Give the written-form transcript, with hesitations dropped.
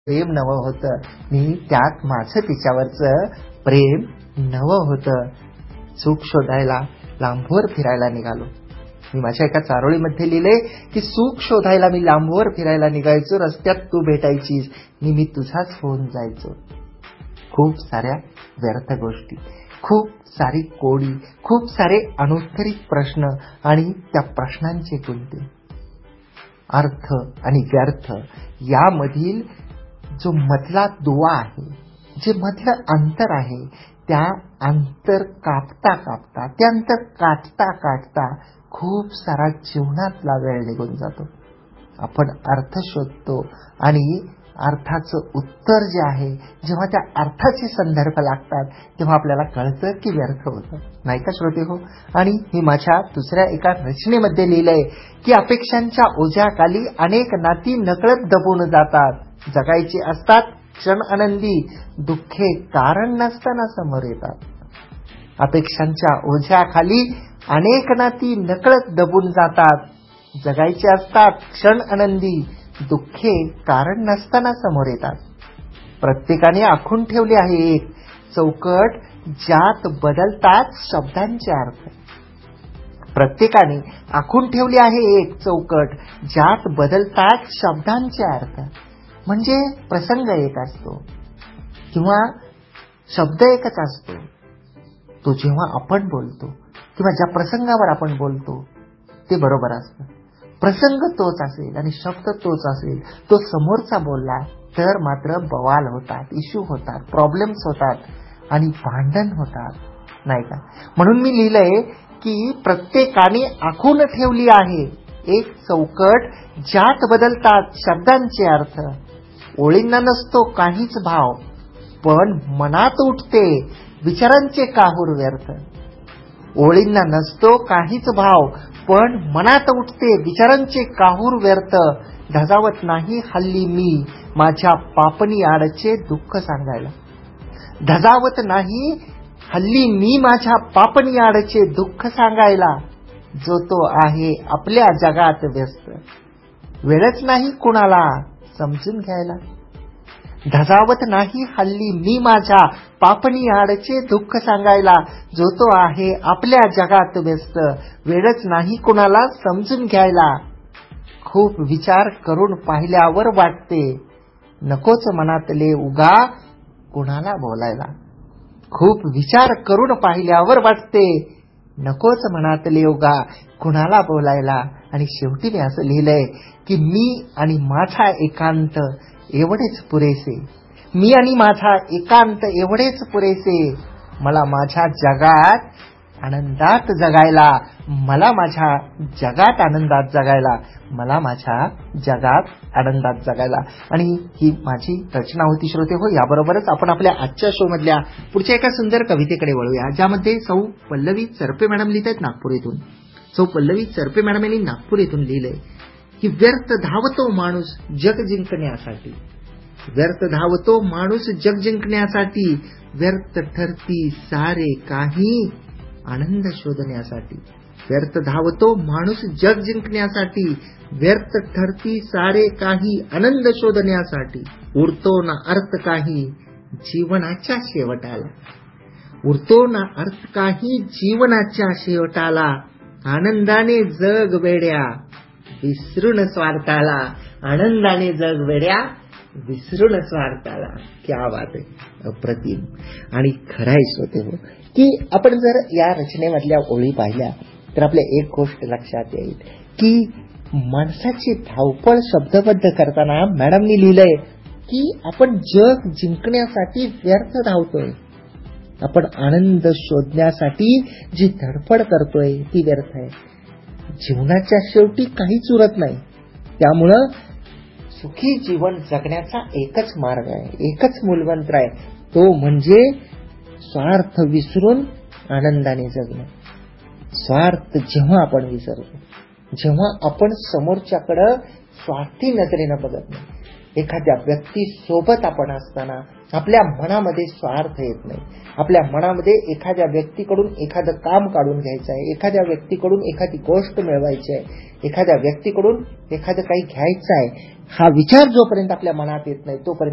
प्रेम नवं होतं. मी त्यात माझं तिच्यावरचं प्रेम नवं होतं. सुख शोधायला लांबवर फिरायला निघालो. मी माझ्या एका चारोळीमध्ये लिहिले की सुख शोधायला मी लांबवर फिरायला निघायचो. रस्त्यात तू भेटायचीस, मी तुझाच होऊन जायचो. खूप साऱ्या व्यर्थ गोष्टी, खूप सारी कोडी, खूप सारे अनुत्तरित प्रश्न आणि त्या प्रश्नांचे गुंते. अर्थ आणि व्यर्थ यामधील जो मधला दुवा आहे, जे मधलं अंतर आहे, त्या अंतर कापता कापता, ते अंतर काटता काटता खूप सारा जीवनातला वेळ निघून जातो. आपण अर्थ शोधतो आणि अर्थाचं उत्तर जे आहे, जेव्हा त्या अर्थाचे संदर्भ लागतात तेव्हा आपल्याला कळतं की व्यर्थ होतं, नाही का श्रोते हो. आणि हे माझ्या दुसऱ्या एका रचनेमध्ये लिहिलंय की अपेक्षांच्या ओझ्याखाली अनेक नाती नकळत दबून जातात. जगायचे असतात क्षण आनंदी, दुःखे कारण नसताना समोर येतात. अपेक्षांच्या ओझ्याखाली अनेक नाती नकळत दबून जातात. जगायचे असतात क्षण आनंदी, दुःखे कारण नसताना समोर येतात. प्रत्येकाने आखून ठेवली आहे एक चौकट, ज्यात बदलतात शब्दांचे अर्थ. प्रत्येकाने आखून ठेवली आहे एक चौकट, ज्यात बदलतात शब्दांचे अर्थ. म्हणजे प्रसंग एक असतो किंवा शब्द एकच असतो. तो जेव्हा आपण बोलतो किंवा ज्या प्रसंगावर आपण बोलतो ते बरोबर असतं. प्रसंग तोच असेल आणि शब्द तोच असेल, तो समोरचा बोलला तर मात्र बवाल होतात, इश्यू होतात, प्रॉब्लेम्स होतात आणि भांडण होतात, नाही का. म्हणून मी लिहिलंय की प्रत्येकाने आखून ठेवली आहे एक चौकट, ज्यात बदलतात शब्दांचे अर्थ. ओळींना नसतो काहीच भाव, पण मनात उठते विचारांचे काहूर व्यर्थ. ओळींना नसतो काहीच भाव, पण मनात उठते विचारांचे काहूर व्यर्थ. धजावत नाही हल्ली मी माझ्या पापणी आडचे दुःख सांगायला. धजावत नाही हल्ली मी माझ्या पापणी आडचे दुःख सांगायला. जो तो आहे आपल्या जगात व्यस्त, वेळच नाही कुणाला समजून घ्यायला. धजावत नाही हल्ली मी माझ्या पापणी आडचे दुःख सांगायला. जो तो आहे आपल्या जगात व्यस्त, वेळच नाही कुणाला समजून घ्यायला. खूप विचार करून पाहिल्यावर वाटते, नकोच मनातले उगा कुणाला बोलायला. खूप विचार करून पाहिल्यावर वाटते, नकोच मनातले उगा कुणाला बोलायला. आणि शेवटी मी असं लिहिलंय की मी आणि माझा एकांत एवढेच पुरेसे. मी आणि माझा एकांत एवढेच पुरेसे. मला माझ्या जगात आनंदात जगायला, मला माझ्या जगात आनंदात जगायला, मला माझ्या जगात आनंदात जगायला. आणि ही माझी रचना होती श्रोते हो. याबरोबरच आपण आपल्या आजच्या शो मधल्या पुढच्या एका सुंदर कवितेकडे वळूया, ज्यामध्ये सौ पल्लवी चरपे मॅडम लिहित आहेत नागपूर येथून. सौ पल्लवी चरपे मॅडम यांनी नागपूर येथून लिहिलंय की व्यर्थ धावतो माणूस जग जिंकण्यासाठी. व्यर्थ धावतो माणूस जग जिंकण्यासाठी, व्यर्थ ठरती सारे काही आनंद शोधण्यासाठी. व्यर्थ धावतो माणूस जग जिंकण्यासाठी, व्यर्थ ठरती सारे काही आनंद शोधण्यासाठी. उरतो ना अर्थ काही जीवनाच्या शेवटाला. उरतो ना अर्थ काही जीवनाच्या शेवटाला. आनंदाने जग वेड्या विसरून स्वार्थाला. आनंदाने जग वेड्या विसरून स्वार्थाला. क्या बात आहे, अप्रतिम. आणि खराईच होते हो की आपण जर या रचनेमधल्या ओळी पाहिल्या तर आपल्या एक गोष्ट लक्षात येईल की माणसाची धावपळ शब्दबद्ध करताना मॅडमनी लिहिलंय की आपण जग जिंकण्यासाठी व्यर्थ धावतोय. आपण आनंद शोधण्यासाठी जी धडपड करतोय ती व्यर्थ आहे. जीवनाच्या शेवटी काहीच उरत नाही. त्यामुळं सुखी जीवन जगण्याचा एकच मार्ग आहे, एकच मूलमंत्र आहे, तो म्हणजे स्वार्थ विसरून आनंदाने जगणं. स्वार्थ जेव्हा आपण विसरतो, जेव्हा आपण समोरच्याकडं स्वार्थी नजरेनं बघत नाही. एखाद्या व्यक्ती सोबत आपण असताना आपल्या मनामध्ये स्वार्थ येत नाही. आपल्या मनामध्ये एखाद्या व्यक्तीकडून एखादं काम काढून घ्यायचं आहे, एखाद्या व्यक्तीकडून एखादी गोष्ट मिळवायची आहे, एखाद्या व्यक्तीकडून एखादं काही घ्यायचं आहे, हा विचार जोपर्यंत आपल्या मनात येत नाही तोपर्यंत